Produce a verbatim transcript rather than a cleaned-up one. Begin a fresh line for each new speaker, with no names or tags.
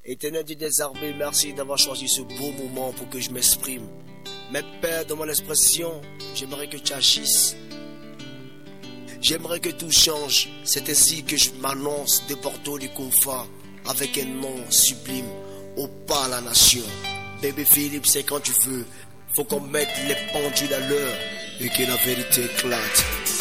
Éternel Dieu des armées, merci d'avoir choisi ce beau moment pour que je m'exprime. Mais Père, dans mon expression, j'aimerais que tu agisses. J'aimerais que tout change. C'est ainsi que je m'annonce de Porto du Kofa avec un nom sublime au pas à la nation. Bébé Philippe, c'est quand tu veux. Faut qu'on mette les pendules à l'heure et que la vérité éclate.